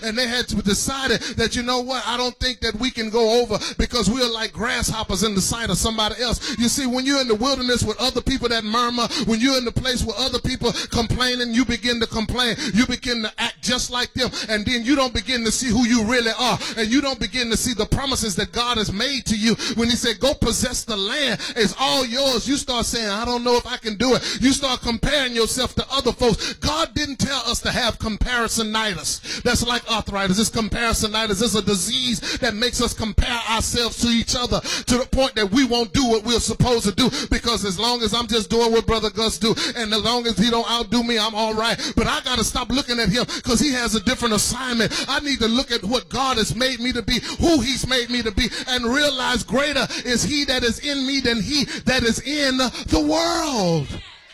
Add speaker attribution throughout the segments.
Speaker 1: and they had to decided that, you know what, I don't think that we can go over because we're like grasshoppers in the sight of somebody else. You see, when you're in the wilderness with other people that murmur, when you're in the place where other people complaining, you begin to complain. You begin to act just like them, and then you don't begin to see who you really are, and you don't begin to see the promises that God has made to you. When he said, go possess the land, it's all yours. You start saying, I don't know if I can do it. You start comparing yourself to other folks. God didn't tell us to have comparisonitis. That's like arthritis. It's comparisonitis. It's a disease that makes us compare ourselves to each other to the point that we won't do what we're supposed to do, because as long as I'm just doing what Brother Gus do, and as long as he don't outdo me, I'm all right. But I got to stop looking at him because he has a different assignment. I need to look at what God has made me to be, who he's made me to be, and realize greater is he that is in me than he that is in the world.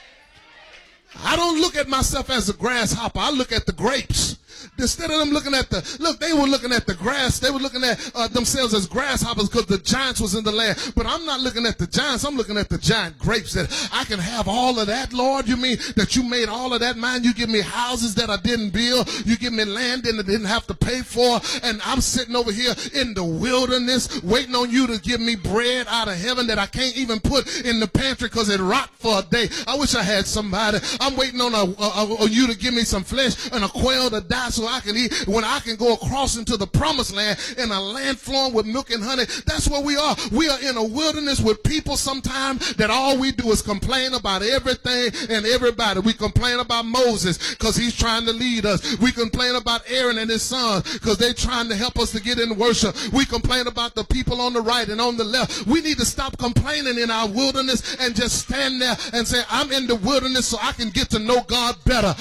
Speaker 1: I don't look at myself as a grasshopper. I look at the grapes. Instead of them looking at they were looking at the grass. They were looking at themselves as grasshoppers because the giants was in the land. But I'm not looking at the giants. I'm looking at the giant grapes, that I can have all of that, Lord. You mean that you made all of that mine? You give me houses that I didn't build. You give me land that I didn't have to pay for. And I'm sitting over here in the wilderness waiting on you to give me bread out of heaven that I can't even put in the pantry because it rot for a day. I wish I had somebody. I'm waiting on you to give me some flesh and a quail to die so I can eat, when I can go across into the promised land, in a land flowing with milk and honey. That's where we are. We are in a wilderness with people sometimes that all we do is complain about everything and everybody. We complain about Moses because he's trying to lead us. We complain about Aaron and his sons because they're trying to help us to get in worship. We complain about the people on the right and on the left. We need to stop complaining in our wilderness and just stand there and say, I'm in the wilderness so I can get to know God better.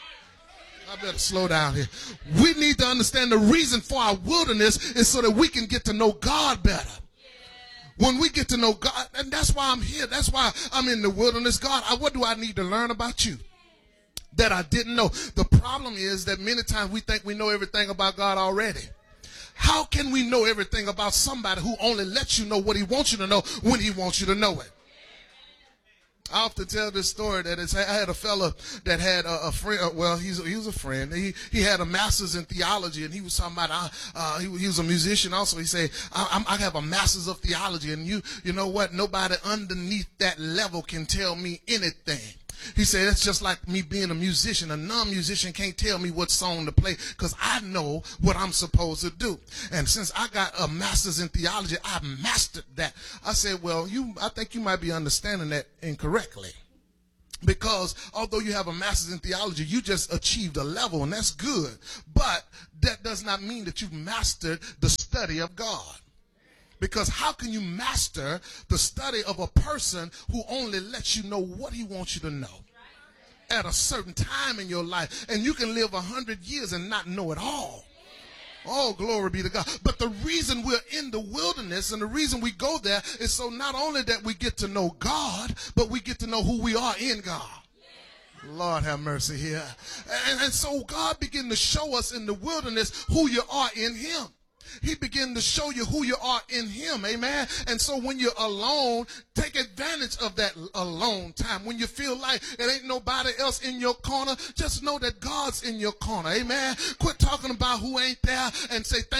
Speaker 1: I better slow down here. We need to understand the reason for our wilderness is so that we can get to know God better. When we get to know God, and that's why I'm here. That's why I'm in the wilderness. God, what do I need to learn about you that I didn't know? The problem is that many times we think we know everything about God already. How can we know everything about somebody who only lets you know what he wants you to know when he wants you to know it? I often tell this story that I had a fella that had a friend. Well, he was a friend. He had a master's in theology, and he was talking about he was a musician also. He said, I have a master's of theology, and you know what? Nobody underneath that level can tell me anything. He said, it's just like me being a musician. A non-musician can't tell me what song to play because I know what I'm supposed to do. And since I got a master's in theology, I've mastered that. I said, well, I think you might be understanding that incorrectly. Because although you have a master's in theology, you just achieved a level, and that's good. But that does not mean that you've mastered the study of God. Because how can you master the study of a person who only lets you know what he wants you to know at a certain time in your life? And you can live 100 years and not know it all. Oh, glory be to God. But the reason we're in the wilderness and the reason we go there is so not only that we get to know God, but we get to know who we are in God. Lord have mercy here. And so God began to show us in the wilderness who you are in him. He began to show you who you are in him. Amen. And so when you're alone, take advantage of that alone time. When you feel like it ain't nobody else in your corner, just know that God's in your corner. Amen. Quit talking about who ain't there and say thank